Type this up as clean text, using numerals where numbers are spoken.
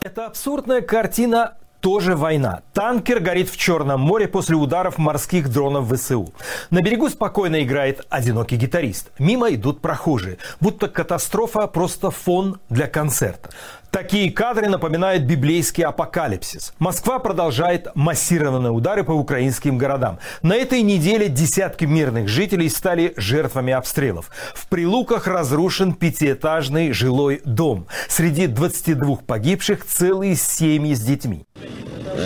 Это абсурдная картина тоже война. Танкер горит в Черном море после ударов морских дронов ВСУ. На берегу спокойно играет одинокий гитарист. Мимо идут прохожие. Будто катастрофа просто фон для концерта. Такие кадры напоминают библейский апокалипсис. Москва продолжает массированные удары по украинским городам. На этой неделе десятки мирных жителей стали жертвами обстрелов. В Прилуках разрушен пятиэтажный жилой дом. Среди 22 погибших целые семьи с детьми.